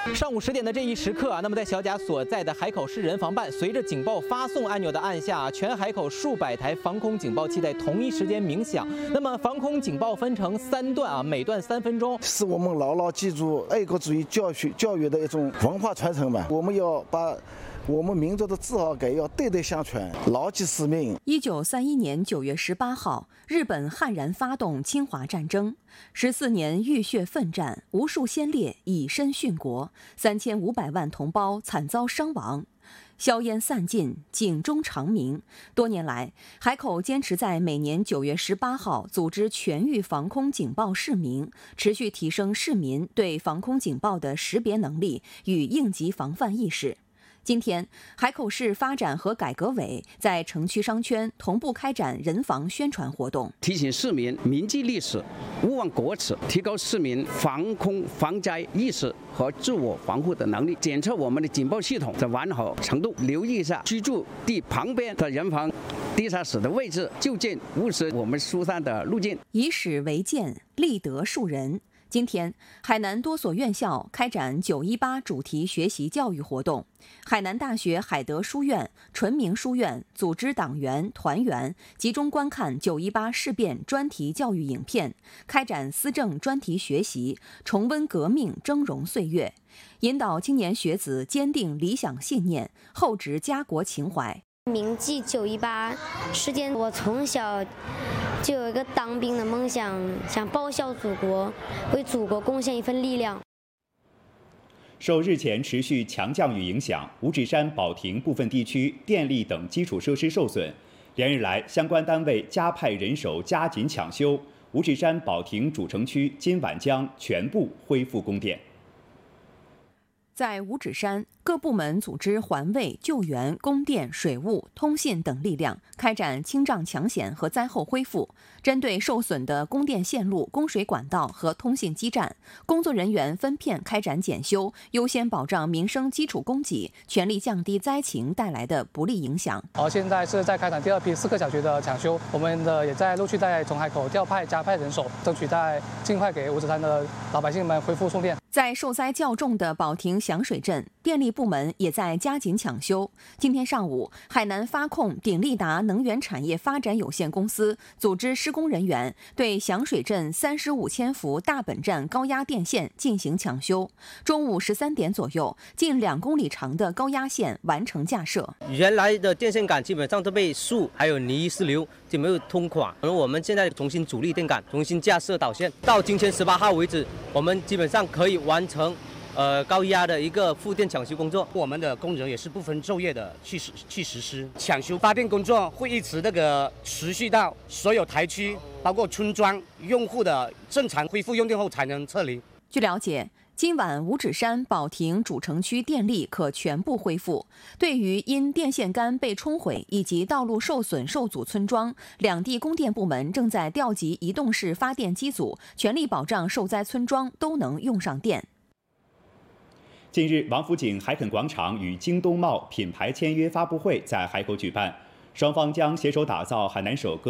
上午10点的这一时刻啊，那么在小甲所在的海口市人防办，随着警报发送按钮的按下，全海口数百台防空警报器在同一时间鸣响。那么防空警报分成3段啊，每段3分钟， 是我们牢牢记住爱国主义教育的一种文化传承吧。我们要把我们民族的自豪感要代代相传，牢记使命。 1931年9月18号，日本悍然发动侵华战争，14年浴血奋战，无数先烈以身殉国，3500万同胞惨遭伤亡。硝烟散尽，警钟长鸣。多年来，海口坚持在每年9月18号组织全域防空警报示鸣，持续提升市民对防空警报的识别能力与应急防范意识。今天，海口市发展和改革委在城区商圈同步开展人防宣传活动， 提醒市民铭记历史，勿忘国耻，提高市民防空防灾意识和自我防护的能力，检测我们的警报系统的完好程度，留意一下居住地旁边的人防地下室的位置，就近务实我们疏散的路径， 以史为鉴，立德树人。今天，海南多所院校开展918主题学习教育活动。海南大学海德书院、纯明书院组织党员团员集中观看918事变专题教育影片，开展思政专题学习，重温革命峥嵘岁月，引导青年学子坚定理想信念，厚植家国情怀。 铭记918事件，我从小就有一个当兵的梦想，想报效祖国，为祖国贡献一份力量。 受日前持续强降雨影响，五指山、保亭部分地区电力等基础设施受损，连日来相关单位加派人手加紧抢修，五指山、保亭主城区今晚将全部恢复供电。 在五指山，各部门组织环卫、救援、供电、水务、通信等力量，开展清障抢险和灾后恢复。针对受损的供电线路、供水管道和通信基站，工作人员分片开展检修，优先保障民生基础供给，全力降低灾情带来的不利影响。 现在是在开展第2批4个小区的抢修，我们也在陆续在从海口加派人手，争取在尽快给五指山的老百姓们恢复送电。 在受灾较重的保亭响水镇，电力部门也在加紧抢修。今天上午，海南发控鼎力达能源产业发展有限公司组织施工人员对响水镇35千伏大本站高压电线进行抢修。中午13点左右，近2公里长的高压线完成架设。 原来的电线杆基本上都被树还有泥石流就没有通垮，而我们现在重新主力电杆，重新架设导线。到今天18号为止，我们基本上可以完成高压的一个复电抢修工作。 我们的工人也是不分昼夜的去实施抢修发电工作，会一直持续到所有台区包括村庄用户的正常恢复用电后才能撤离。 据了解，今晚五指山、保亭主城区电力可全部恢复。对于因电线杆被冲毁以及道路受损受阻村庄，两地供电部门正在调集移动式发电机组，全力保障受灾村庄都能用上电。 近日，王府井海肯广场与京东茂品牌签约发布会在海口举办，双方将携手打造海南首个